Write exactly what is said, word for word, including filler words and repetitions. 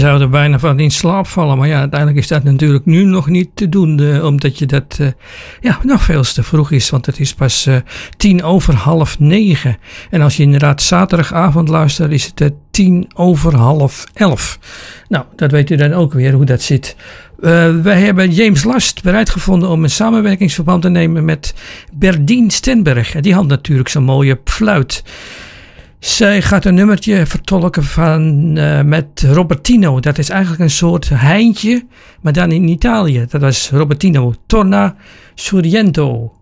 zou er bijna van in slaap vallen. Maar ja, uiteindelijk is dat natuurlijk nu nog niet te doen. Uh, omdat je dat uh, ja, nog veel te vroeg is. Want het is pas uh, tien over half negen. En als je inderdaad zaterdagavond luistert, is het uh, tien over half elf. Nou, dat weet u dan ook weer hoe dat zit. Uh, wij hebben James Last bereid gevonden om een samenwerkingsverband te nemen met Berdien Stenberg. En die had natuurlijk zo'n mooie fluit. Zij gaat een nummertje vertolken van, uh, met Robertino. Dat is eigenlijk een soort heintje, maar dan in Italië. Dat was Robertino. Torna Sorrento.